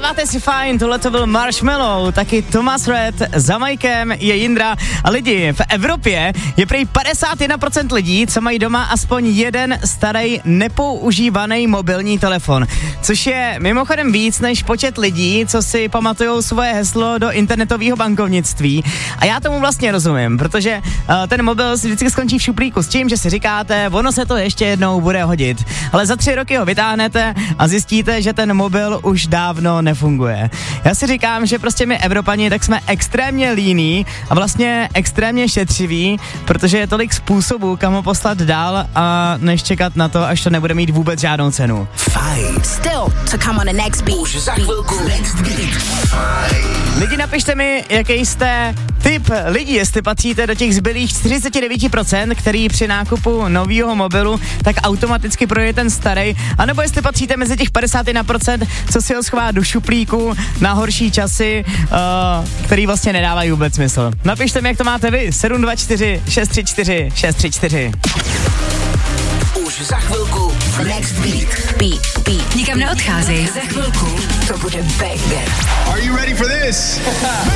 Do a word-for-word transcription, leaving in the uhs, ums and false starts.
Dáváte si fajn, tohle to byl Marshmallow, taky Thomas Red, za Majkem je Jindra a lidi, v Evropě je prý padesát jedna procent lidí, co mají doma aspoň jeden starý nepoužívaný mobilní telefon, což je mimochodem víc než počet lidí, co si pamatujou svoje heslo do internetového bankovnictví. A já tomu vlastně rozumím, protože uh, ten mobil si vždycky skončí v šuplíku s tím, že si říkáte, ono se to ještě jednou bude hodit. Ale za tři roky ho vytáhnete a zjistíte, že ten mobil už dávno nefunguje. Já si říkám, že prostě my Evropani tak jsme extrémně líní a vlastně extrémně šetřiví, protože je tolik způsobů, kam ho poslat dál a než čekat na to, až to nebude mít vůbec žádnou cenu. Fajn. Still to come on the next beat. Už za chvilku next beat. Lidi, napište mi, jaký jste typ lidí, jestli patříte do těch zbylých čtyřicet devět procent, který při nákupu nového mobilu tak automaticky projde ten starý, anebo jestli patříte mezi těch padesát jedna procent, co si ho schová do šuplíku na horší časy, uh, který vlastně nedávají vůbec smysl. Napište mi, jak to máte vy. sedm dva čtyři šest tři čtyři šest tři čtyři. Už za chvilku next beat. Beat, beat. Nikam neodcházej. Za chvilku to bude banger. Are you ready for this?